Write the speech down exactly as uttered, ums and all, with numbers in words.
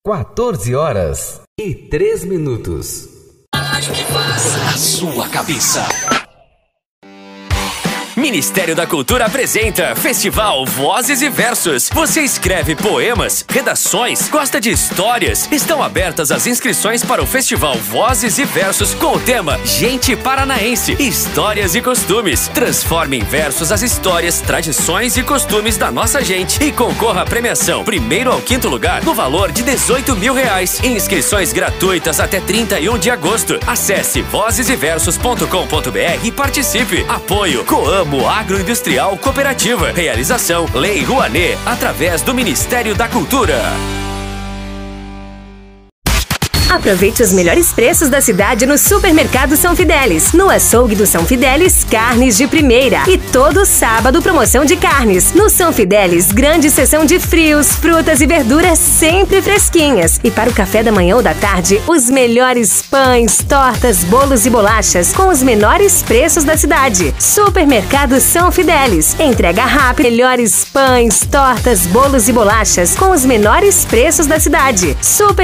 quatorze horas e três minutos. A sua cabeça. Ministério da Cultura apresenta Festival Vozes e Versos. Você escreve poemas, redações, gosta de histórias? Estão abertas as inscrições para o Festival Vozes e Versos com o tema Gente Paranaense, Histórias e Costumes. Transforme em versos as histórias, tradições e costumes da nossa gente e concorra à premiação primeiro ao quinto lugar no valor de dezoito mil reais. Inscrições gratuitas até trinta e um de agosto. Acesse vozes e versos ponto com ponto br e participe. Apoio Coamo Agroindustrial Cooperativa. Realização Lei Rouanet, através do Ministério da Cultura. Aproveite os melhores preços da cidade no Supermercado São Fidélis. No açougue do São Fidélis, carnes de primeira. E todo sábado, promoção de carnes. No São Fidélis, grande seção de frios, frutas e verduras sempre fresquinhas. E para o café da manhã ou da tarde, os melhores pães, tortas, bolos e bolachas com os menores preços da cidade. Supermercado São Fidélis. Entrega rápida. Melhores pães, tortas, bolos e bolachas com os menores preços da cidade. Super